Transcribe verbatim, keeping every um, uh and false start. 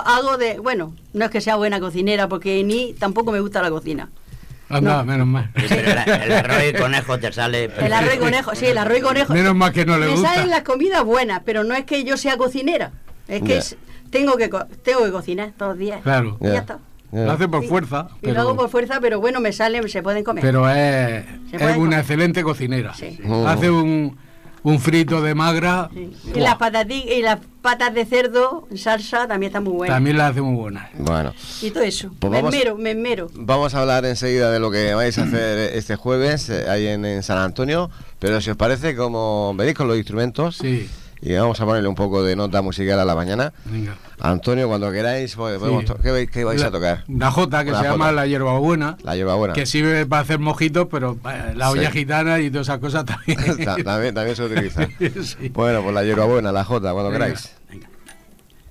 hago de... Bueno, no es que sea buena cocinera, porque ni tampoco me gusta la cocina. Anda, No. menos mal. Sí, pero la- el arroz y conejo te sale... El arroz y conejo, sí, el arroz y conejo. Menos mal que no le me gusta. salen las comidas buenas, pero no es que yo sea cocinera. Es que Ya. es- tengo que co- tengo que cocinar todos los días. Claro. Y Ya. ya está. Lo hace por Sí. fuerza, Y lo hago por fuerza, pero bueno, me salen, se pueden comer. pero es, Se es puede una comer. excelente cocinera. Sí. Mm. Hace un, un frito de magra, Sí. Y las patati- y las patas de cerdo en salsa también están muy buenas. también la hace muy buena. Bueno, Y todo eso. Pues me vamos- esmero, me esmero. vamos a hablar enseguida de lo que vais a hacer este jueves eh, ahí en, en San Antonio, pero si os parece, como venís con los instrumentos, Sí, y vamos a ponerle un poco de nota musical a la mañana. venga. Antonio, cuando queráis, pues, podemos Sí. to- ¿qué, vais- qué vais La- a tocar? Una jota que Una se llama jota. la hierbabuena, La hierbabuena. que sirve para hacer mojitos, pero eh, la olla Sí. gitana y todas esas cosas también. Ta- también, también se utiliza. Sí. Bueno, pues la hierbabuena, la jota, cuando Venga. queráis. Venga.